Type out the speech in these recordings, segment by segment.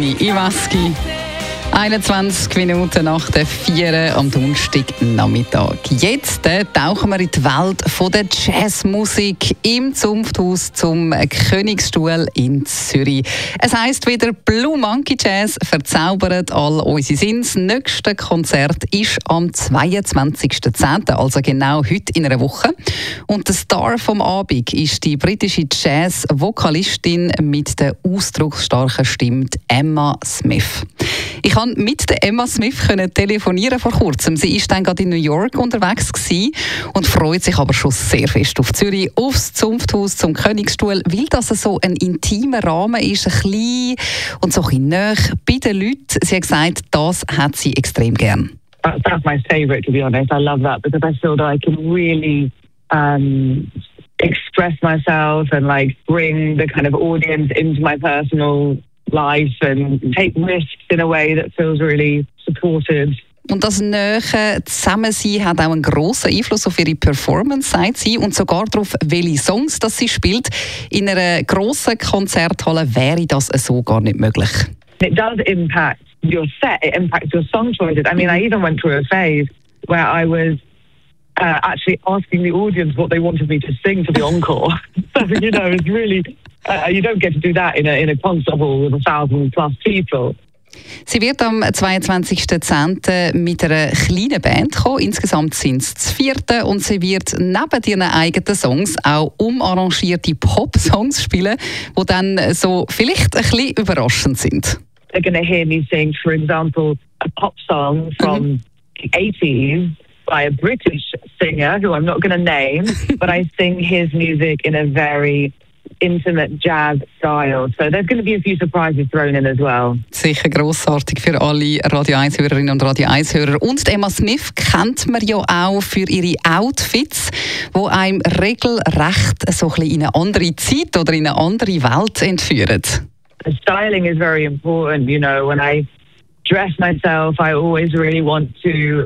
Iwaski. 21 Minuten nach der 4 am Donnerstagnachmittag. Jetzt tauchen wir in die Welt der Jazzmusik im Zunfthaus zum Königsstuhl in Zürich. Es heisst wieder Blue Monkey Jazz verzaubert all unsere Sinne. Das nächste Konzert ist am 22.10., also genau heute in einer Woche. Und der Star vom Abend ist die britische Jazz-Vokalistin mit der ausdrucksstarken Stimme Emma Smith. Ich konnte mit der Emma Smith telefonieren vor kurzem. Sie war dann gerade in New York unterwegs und freut sich aber schon sehr fest auf Zürich, aufs Zunfthaus zum Königsstuhl, weil das so ein intimer Rahmen ist, ein klein und so ein bisschen nahe bei den Leuten. Sie hat gesagt, das hat sie extrem gern. That's my favourite, to be honest. I love that because I feel that I can really express myself and bring the kind of audience into my personal life and take risks in a way that feels really supported. Und das nahe Zusammensein hat auch einen grossen Einfluss auf ihre Performance, sagt sie, und sogar darauf, welche Songs das sie spielt. In einer grossen Konzerthalle wäre das so gar nicht möglich. It does impact your set, it impacts your song choices. I mean, I even went through a phase where I was actually asking the audience what they wanted me to sing for the encore. So, it's really... you don't get to do that in a concert hall with 1,000+ people. Sie wird am 22.10. mit einer kleinen Band kommen. Insgesamt sind es das 4. und sie wird neben ihren eigenen Songs auch umarrangierte Pop-Songs spielen, die dann so vielleicht ein bisschen überraschend sind. They're going to hear me sing, for example, a pop song from the 80s by a British singer who I'm not going to name, but I sing his music in a very intimate jazz style. So there's going to be a few surprises thrown in as well. Sicher grossartig für alle Radio 1-Hörerinnen und Radio 1-Hörer. Und Emma Smith kennt man ja auch für ihre Outfits, die einem regelrecht so ein bisschen in eine andere Zeit oder in eine andere Welt entführen. The styling is very important. When I dress myself, I always really want to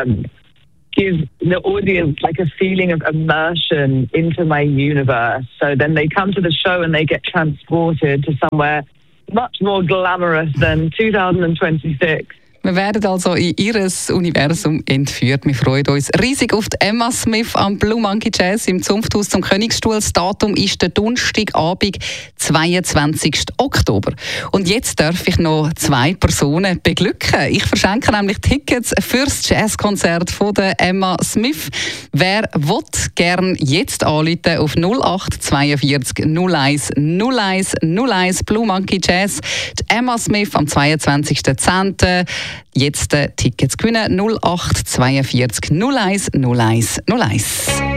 give the audience a feeling of immersion into my universe. So then they come to the show and they get transported to somewhere much more glamorous than 2026. Wir werden also in ihr Universum entführt. Wir freuen uns riesig auf die Emma Smith am Blue Monkey Jazz im Zunfthaus zum Königsstuhl. Das Datum ist der Donnerstagabend, 22. Oktober. Und jetzt darf ich noch 2 Personen beglücken. Ich verschenke nämlich Tickets für das Jazzkonzert von der Emma Smith. Wer will, gern jetzt anrufen auf 0842 01 01 01 Blue Monkey Jazz. Die Emma Smith am 22.10. Jetzt Tickets gewinnen 0842 01 01 01.